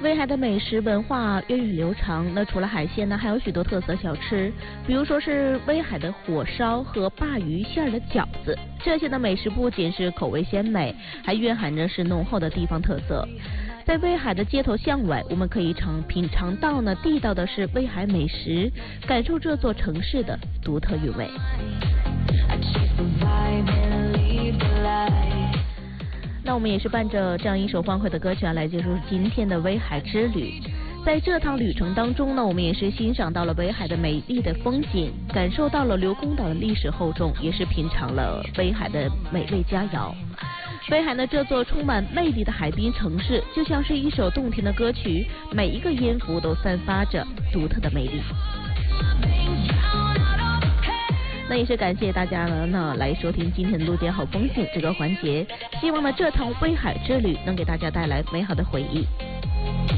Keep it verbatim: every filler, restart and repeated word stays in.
威海的美食文化源远流长，那除了海鲜呢，还有许多特色小吃，比如说是威海的火烧和鲅鱼馅的饺子。这些的美食不仅是口味鲜美，还蕴含着是浓厚的地方特色。在威海的街头巷尾，我们可以尝品尝到呢地道的是威海美食，感受这座城市的独特韵味。那我们也是伴着这样一首欢快的歌曲啊，来结束今天的威海之旅。在这趟旅程当中呢，我们也是欣赏到了威海的美丽的风景，感受到了刘公岛的历史厚重，也是品尝了威海的美味佳肴。威海呢，这座充满魅力的海滨城市，就像是一首动听的歌曲，每一个音符都散发着独特的魅力。那也是感谢大家呢呢来收听今天的路边好风景这个环节，希望呢这趟威海之旅能给大家带来美好的回忆。